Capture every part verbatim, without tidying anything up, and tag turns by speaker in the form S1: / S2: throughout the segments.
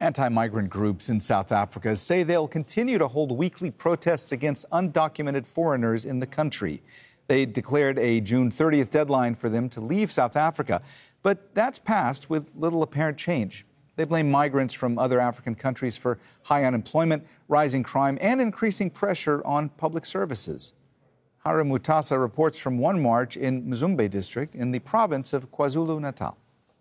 S1: Anti-migrant groups in South Africa say they'll continue to hold weekly protests against undocumented foreigners in the country. They declared a June thirtieth deadline for them to leave South Africa, but that's passed with little apparent change. They blame migrants from other African countries for high unemployment, rising crime, and increasing pressure on public services. Harun Mutasa reports from one march in Mzumbe district in the province of KwaZulu-Natal.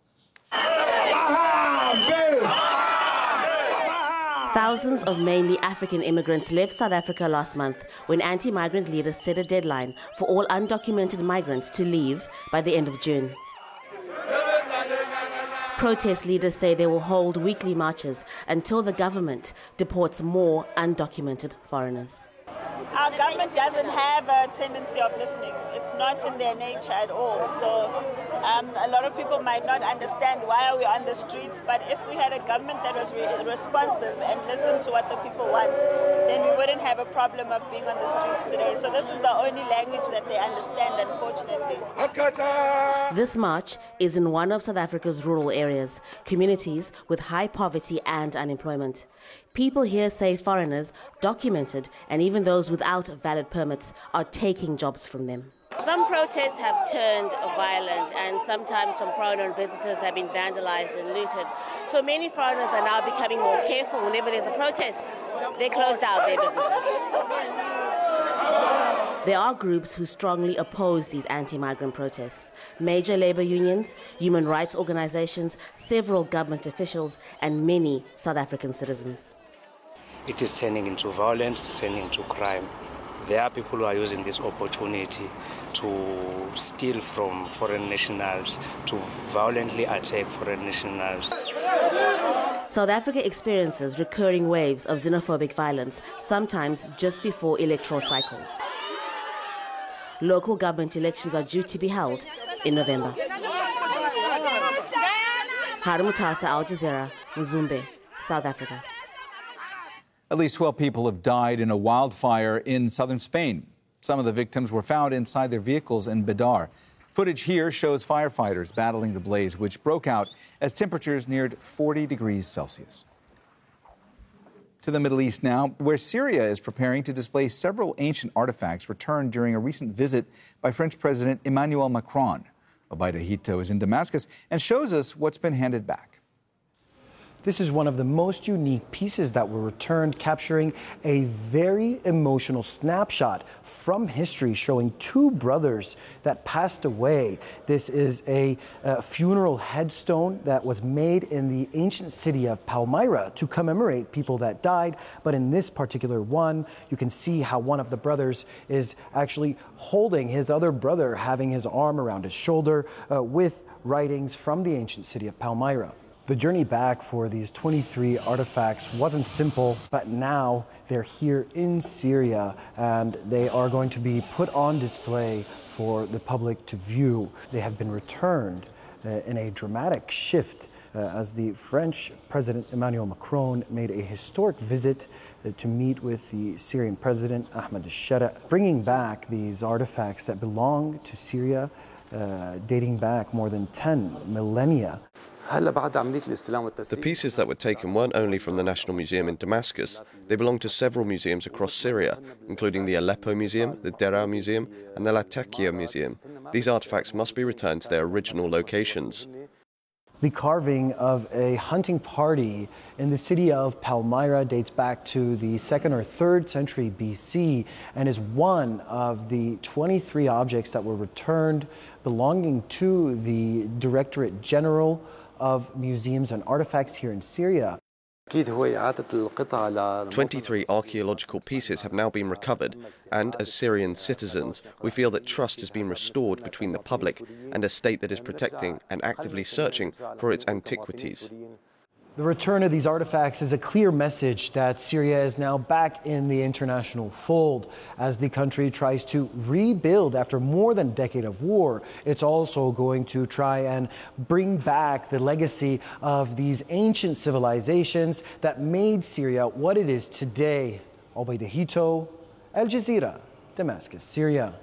S2: Thousands of mainly African immigrants left South Africa last month when anti-migrant leaders set a deadline for all undocumented migrants to leave by the end of June. Protest leaders say they will hold weekly marches until the government deports more undocumented foreigners.
S3: Our government doesn't have a tendency of listening. It's not in their nature at all. So um, a lot of people might not understand why are we on the streets, but if we had a government that was re responsive and listened to what the people want, then we wouldn't have a problem of being on the streets today. So this is the only language that they understand, unfortunately.
S2: This march is in one of South Africa's rural areas, communities with high poverty and unemployment. People here say foreigners, documented, and even those without valid permits are taking jobs from them. Some protests have turned violent, and sometimes some foreign-owned businesses have been vandalized and looted. So many foreigners are now becoming more careful whenever there's a protest. They close down their businesses. There are groups who strongly oppose these anti-migrant protests. Major labor unions, human rights organizations, several government officials, and many South African citizens.
S4: It is turning into violence, it's turning into crime. There are people who are using this opportunity to steal from foreign nationals, to violently attack foreign nationals.
S2: South Africa experiences recurring waves of xenophobic violence, sometimes just before electoral cycles. Local government elections are due to be held in November. Harun Mutasa, Al Jazeera, Mzumbe, South Africa.
S1: At least twelve people have died in a wildfire in southern Spain. Some of the victims were found inside their vehicles in Bidar. Footage here shows firefighters battling the blaze, which broke out as temperatures neared forty degrees Celsius. To the Middle East now, where Syria is preparing to display several ancient artifacts returned during a recent visit by French President Emmanuel Macron. Obaida Hito is in Damascus and shows us what's been handed back.
S5: This is one of the most unique pieces that were returned, capturing a very emotional snapshot from history showing two brothers that passed away. This is a, a funeral headstone that was made in the ancient city of Palmyra to commemorate people that died. But in this particular one, you can see how one of the brothers is actually holding his other brother, having his arm around his shoulder uh, with writings from the ancient city of Palmyra. The journey back for these twenty-three artifacts wasn't simple, but now they're here in Syria and they are going to be put on display for the public to view. They have been returned uh, in a dramatic shift uh, as the French President Emmanuel Macron made a historic visit uh, to meet with the Syrian President Ahmed al-Shara, bringing back these artifacts that belong to Syria, uh, dating back more than ten millennia.
S6: The pieces that were taken weren't only from the National Museum in Damascus, they belong to several museums across Syria, including the Aleppo Museum, the Deraa Museum, and the Latakia Museum. These artifacts must be returned to their original locations.
S5: The carving of a hunting party in the city of Palmyra dates back to the second or third century B C and is one of the twenty-three objects that were returned belonging to the Directorate General of Museums and Artifacts here in Syria.
S6: twenty-three archaeological pieces have now been recovered, and as Syrian citizens, we feel that trust has been restored between the public and a state that is protecting and actively searching for its antiquities.
S5: The return of these artifacts is a clear message that Syria is now back in the international fold. As the country tries to rebuild after more than a decade of war, it's also going to try and bring back the legacy of these ancient civilizations that made Syria what it is today. Obaida Hito, Al Jazeera, Damascus, Syria.